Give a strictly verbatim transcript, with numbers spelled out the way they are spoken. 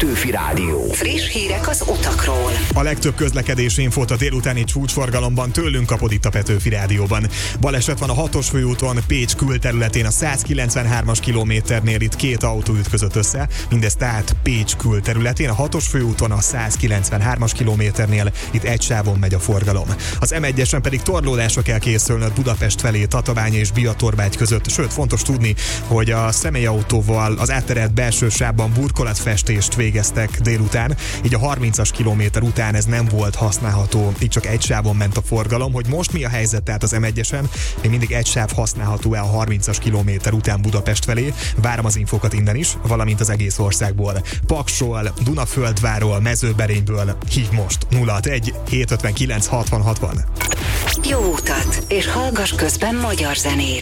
Petőfi Rádió. Friss hírek az utakról. A legtöbb közlekedési infót a délutáni csúcsforgalomban tőlünk kapod itt a Petőfi Rádióban. Baleset van a hatos főúton, Pécs külterületén a százkilencvenhármas kilométernél, itt két autó ütközött össze, mindez tehát Pécs külterületén, a hatos főúton a százkilencvenhármas kilométernél, itt egy sávon megy a forgalom. Az em egyesen pedig torlódásra kell készülnöd Budapest felé, Tatabánya és Biatorbágy között, sőt fontos tudni, hogy a személyautóval az átterelt belső sávban burkolatfestést végeztek délután, így a harmincas kilométer után ez nem volt használható, így csak egy sávon ment a forgalom. Hogy most mi a helyzet tehát az em egyesen, még mindig egy sáv használható el a harmincas kilométer után Budapest felé, várom az infókat innen is, valamint az egész országból. Paksról, Dunaföldvárról, Mezőberényből, hív most nulla hatvanegy hétszázötvenkilenc hatvan hatvan. Jó utat, és hallgass közben magyar zenét.